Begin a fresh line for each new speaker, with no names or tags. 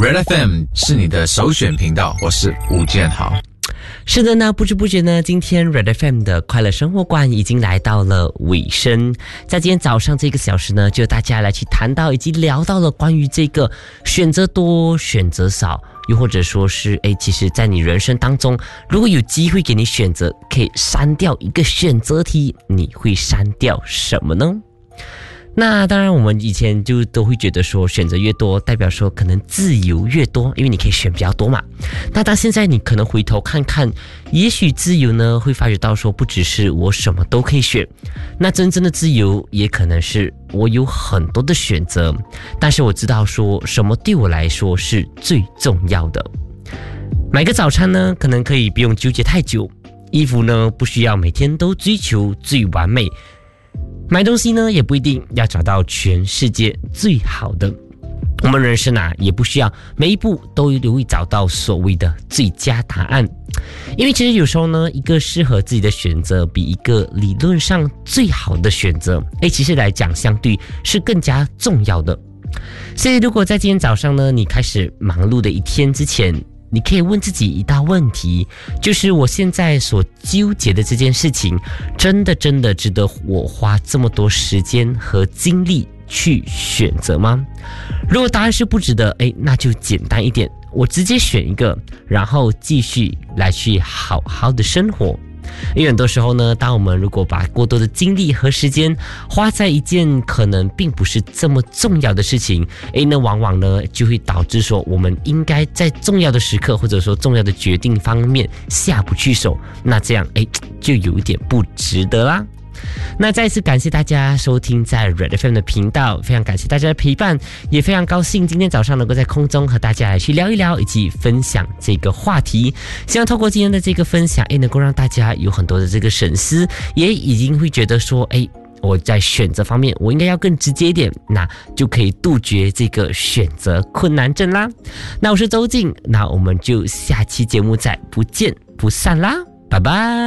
Red FM 是你的首选频道，我是吴建豪。
是的呢，不知不觉呢，今天 Red FM 的快乐生活馆已经来到了尾声。在今天早上这个小时呢，就大家来去谈到以及聊到了关于这个选择多选择少，又或者说是其实在你人生当中，如果有机会给你选择可以删掉一个选择题，你会删掉什么呢？那当然我们以前就都会觉得说选择越多代表说可能自由越多，因为你可以选比较多嘛。那到现在你可能回头看看，也许自由呢会发觉到说不只是我什么都可以选，那真正的自由也可能是我有很多的选择，但是我知道说什么对我来说是最重要的。买个早餐呢可能可以不用纠结太久，衣服呢不需要每天都追求最完美，买东西呢也不一定要找到全世界最好的，我们人生也不需要每一步都会找到所谓的最佳答案，因为其实有时候呢，一个适合自己的选择比一个理论上最好的选择，其实来讲相对是更加重要的。所以如果在今天早上呢，你开始忙碌的一天之前，你可以问自己一道问题，就是我现在所纠结的这件事情，真的值得我花这么多时间和精力去选择吗？如果答案是不值得，那就简单一点，我直接选一个，然后继续来去好好的生活。因为很多时候呢，当我们如果把过多的精力和时间花在一件可能并不是这么重要的事情，那往往呢就会导致说我们应该在重要的时刻或者说重要的决定方面下不去手，那这样就有一点不值得啦。那再次感谢大家收听在 Red FM 的频道，非常感谢大家的陪伴，也非常高兴今天早上能够在空中和大家来去聊一聊以及分享这个话题。希望透过今天的这个分享，能够让大家有很多的这个省思，也已经会觉得说我在选择方面我应该要更直接一点，那就可以杜绝这个选择困难症啦。那我是周静，那我们就下期节目再不见不散啦，拜拜。